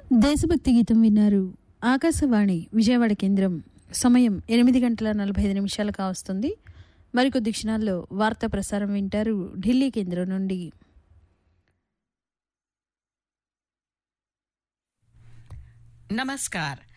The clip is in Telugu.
దేశభక్తి గీతం విన్నారు. ఆకాశవాణి విజయవాడ కేంద్రం. సమయం 8:45 కావస్తుంది. మరికొద్ది క్షణాల్లో వార్తా ప్రసారం వింటారు ఢిల్లీ కేంద్రం నుండి. नमस्कार।